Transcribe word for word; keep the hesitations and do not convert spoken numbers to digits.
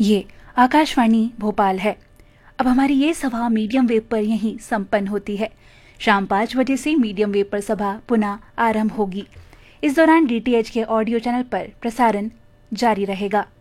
ये आकाशवाणी भोपाल है। अब हमारी ये सभा मीडियम वेव पर यहीं संपन्न होती है। शाम पाँच बजे से मीडियम वेव पर सभा पुनः आरंभ होगी। इस दौरान डीटीएच के ऑडियो चैनल पर प्रसारण जारी रहेगा।